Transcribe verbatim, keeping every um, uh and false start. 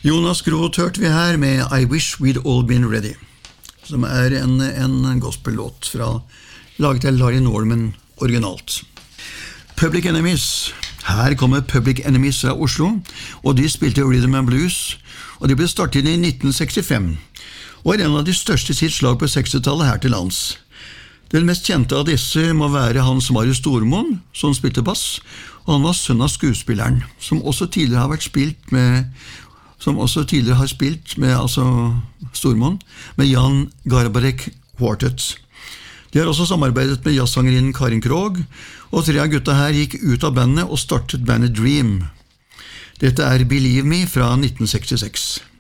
Jonas Groth hørte vi her med I Wish We'd All Been Ready, som er en, en gospel-låt fra, laget av Larry Norman originalt. Public Enemies. Her kommer Public Enemies fra Oslo, og de spilte Rhythm and Blues, og de ble startet i nitten sekstifem, og er en av de største sitt slag på sekstitallet her til lands. Den mest kjente av disse må være Hans Marius Stormoen, som spilte bass, og han var sønn av skuespilleren, som også tidligere har vært spilt med som også tidligere har spilt med altså Stormoen, med Jan Garbarek Quartet. De har også samarbeidet med jazzsangerinnen Karin Krog, og tre av gutta her gikk ut av bandet og startet bandet Dream. Dette er Believe Me fra nitten sekstiseks.